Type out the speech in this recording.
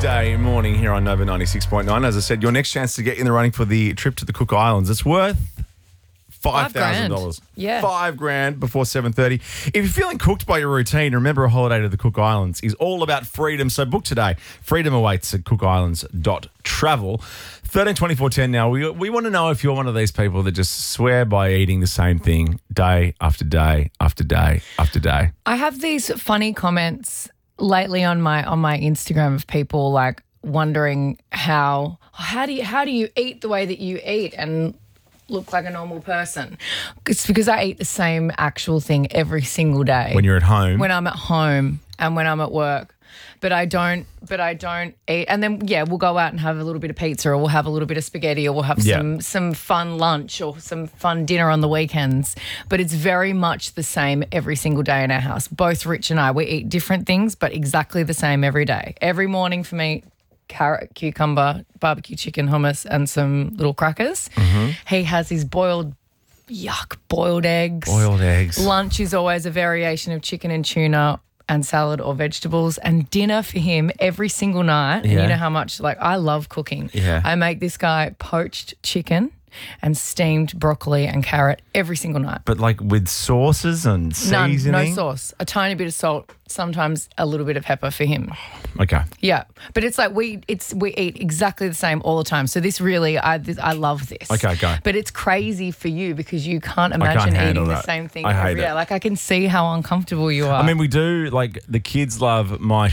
Tuesday morning here on Nova 96.9. As I said, your next chance to get in the running for the trip to the Cook Islands. It's worth $5,000. Yeah. $5,000 before 7:30. If you're feeling cooked by your routine, remember a holiday to the Cook Islands is all about freedom. So book today. Freedom awaits at cookislands.travel. 132410 now. We want to know if you're one of these people that just swear by eating the same thing day after day after day after day. I have these funny comments lately on my Instagram of people like wondering how do you eat the way that you eat and look like a normal person? It's because I eat the same actual thing every single day. When you're at home. When I'm at home and when I'm at work. But I don't eat. And then, we'll go out and have a little bit of pizza, or we'll have a little bit of spaghetti, or we'll have some fun lunch or some fun dinner on the weekends. But it's very much the same every single day in our house. Both Rich and I, we eat different things, but exactly the same every day. Every morning for me, carrot, cucumber, barbecue chicken, hummus, and some little crackers. Mm-hmm. He has his boiled eggs. Boiled eggs. Lunch is always a variation of chicken and tuna and salad or vegetables, and dinner for him every single night. And you know how much, I love cooking. Yeah. I make this guy poached chicken and steamed broccoli and carrot every single night. But with sauces and seasoning? None, no sauce. A tiny bit of salt, sometimes a little bit of pepper for him. Okay. Yeah. But it's we eat exactly the same all the time. So this really, I love this. Okay, go. But it's crazy for you because you can't imagine eating the same thing every day. I can see how uncomfortable you are. I mean, we do, the kids love my